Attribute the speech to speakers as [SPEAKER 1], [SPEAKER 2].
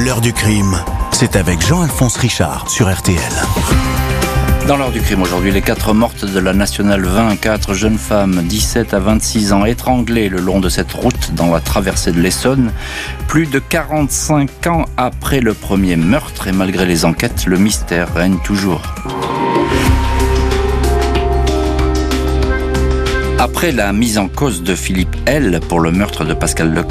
[SPEAKER 1] L'heure du crime, c'est avec Jean-Alphonse Richard sur RTL.
[SPEAKER 2] Dans l'heure du crime aujourd'hui, les 4 mortes de la Nationale 20, 4 jeunes femmes, 17 à 26 ans, étranglées le long de cette route dans la traversée de l'Essonne. Plus de 45 ans après le premier meurtre, et malgré les enquêtes, le mystère règne toujours. Après la mise en cause de Philippe L. pour le meurtre de Pascal Lecomte,